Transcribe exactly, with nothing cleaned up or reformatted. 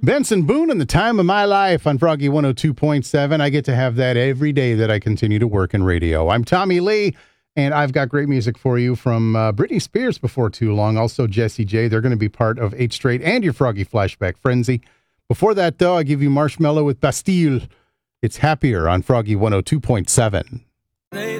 Benson Boone and the Time of My Life on Froggy one oh two point seven. I get to have that every day that I continue to work in radio. I'm Tommy Lee, and I've got great music for you from uh, Britney Spears before too long. Also, Jessie J. They're going to be part of eight Straight and your Froggy Flashback Frenzy. Before that, though, I give you Marshmello with Bastille. It's Happier on Froggy one oh two point seven. Late